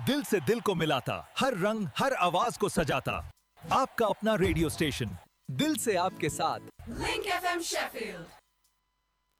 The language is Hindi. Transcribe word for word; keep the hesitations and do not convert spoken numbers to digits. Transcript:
दिल से दिल को मिलाता, हर रंग हर आवाज को सजाता, आपका अपना रेडियो स्टेशन, दिल से आपके साथ। Link F M Sheffield.